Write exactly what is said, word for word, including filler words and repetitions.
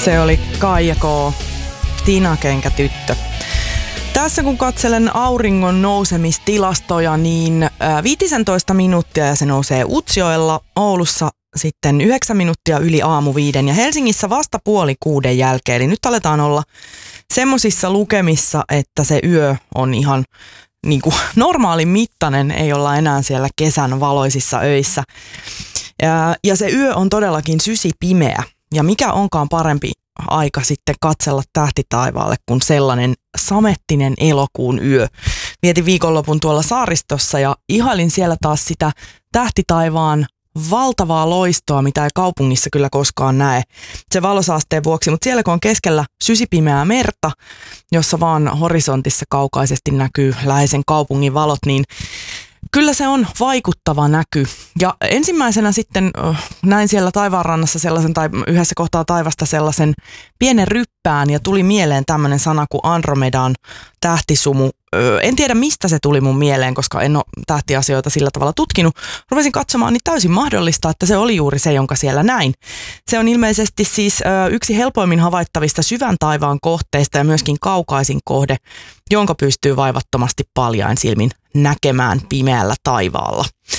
Se oli Kaija K. Tinakenkätyttö. Tässä kun katselen auringon nousemistilastoja, niin viisitoista minuuttia ja se nousee Utsjoella, Oulussa sitten yhdeksän minuuttia yli aamu viiden ja Helsingissä vasta puoli kuuden jälkeen. Eli nyt aletaan olla semmosissa lukemissa, että se yö on ihan niin kuin normaalin mittainen, ei olla enää siellä kesän valoisissa öissä. Ja, ja se yö on todellakin sysipimeä. Ja mikä onkaan parempi aika sitten katsella tähtitaivaalle kuin sellainen samettinen elokuun yö. Vietin viikonlopun tuolla saaristossa ja ihailin siellä taas sitä tähtitaivaan valtavaa loistoa, mitä ei kaupungissa kyllä koskaan näe se valosaasteen vuoksi. Mutta siellä kun on keskellä sysipimeää merta, jossa vaan horisontissa kaukaisesti näkyy läheisen kaupungin valot, niin kyllä se on vaikuttava näky. Ja ensimmäisenä sitten näin siellä taivaanrannassa sellaisen tai yhdessä kohtaa taivasta sellaisen pienen ryppään ja tuli mieleen tämmöinen sana kuin Andromedan tähtisumu. En tiedä mistä se tuli mun mieleen, koska en ole tähtiasioita sillä tavalla tutkinut. Rupesin katsomaan, niin täysin mahdollista, että se oli juuri se, jonka siellä näin. Se on ilmeisesti siis yksi helpoimmin havaittavista syvän taivaan kohteista ja myöskin kaukaisin kohde, jonka pystyy vaivattomasti paljain silmin näkemään pimeällä taivaalla.